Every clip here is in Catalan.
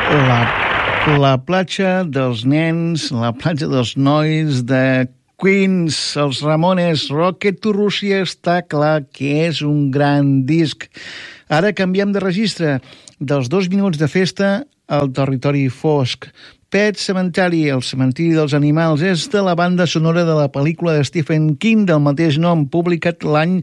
La platja dels nens, la platja dels nois de Queens, els Ramones, Rocket to Russia, està clar que és un gran disc. Ara canviem de registre, dels 2 minuts de festa al territori fosc. Pet Sematary, el cementiri dels animals, és de la banda sonora de la pel·lícula de Stephen King del mateix nom, publicat l'any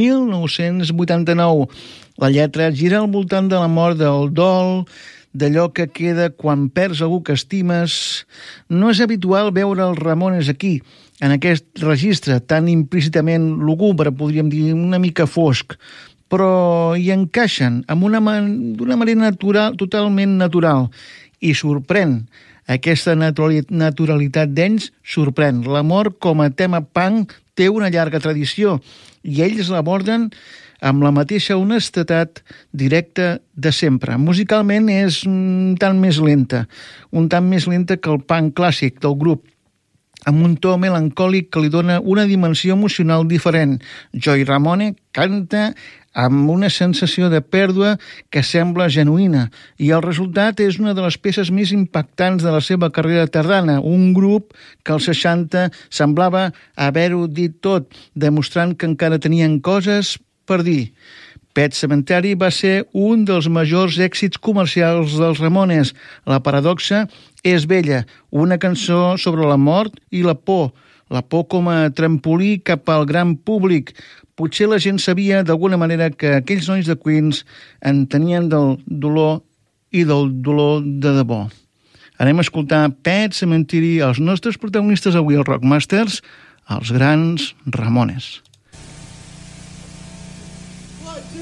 1989. La lletra gira al voltant de la mort del dol, d'allò que queda quan perds algú que estimes. No és habitual veure els Ramones aquí, en aquest registre tan implícitament lúgubre, podríem dir, una mica fosc, però hi encaixen d'una manera natural, totalment natural, i sorprèn. Aquesta naturalitat d'ells sorprèn. L'amor com a tema punk té una llarga tradició i ells l'aborden amb la mateixa honestedat directa de sempre. Musicalment és un tant més lenta que el punk clàssic del grup, amb un to melancòlic que li dona una dimensió emocional diferent. Joey Ramone canta amb una sensació de pèrdua que sembla genuïna, i el resultat és una de les peces més impactants de la seva carrera tardana, un grup que als 60 semblava haver-ho dit tot, demostrant que encara tenien coses per dir. Pet Sematary va ser un dels majors èxits comercials dels Ramones. La paradoxa és bella, una cançó sobre la mort i la por com a trampolí cap al gran públic. Potser la gent sabia d'alguna manera que aquells nois de Queens en tenien del dolor i del dolor de debò. Anem a escoltar Pet Sematary, els nostres protagonistes avui al Rockmasters, els grans Ramones.